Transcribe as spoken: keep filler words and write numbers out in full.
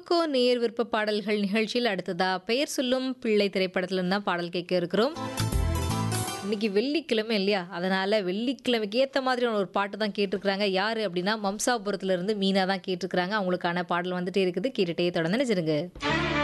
குக்கு நேர் விருப்ப பாடல்கள் நிகழ்ச்சியில் அடுத்ததா பெயர் சொல்லும் பிள்ளை திரைப்படத்துல இருந்து தான் பாடல் கேட்க இருக்கிறோம். இன்னைக்கு வெள்ளிக்கிழமை இல்லையா, அதனால வெள்ளிக்கிழமைக்கு ஏற்ற மாதிரியான ஒரு பாட்டு தான் கேட்டிருக்கிறாங்க. யாரு அப்படின்னா மம்சாபுரத்துல இருந்து மீனா தான் கேட்டிருக்கிறாங்க. அவங்களுக்கான பாடல் வந்துட்டே இருக்குது, கேட்டுட்டே தொடர்ந்து நினைச்சிருங்க.